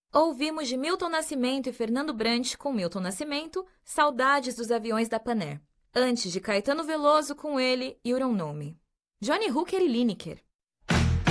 Ouvimos de Milton Nascimento e Fernando Brant com Milton Nascimento, Saudades dos Aviões da Pan Air. Antes de Caetano Veloso com ele, You Don't Know Me. Johnny Hooker e Lineker.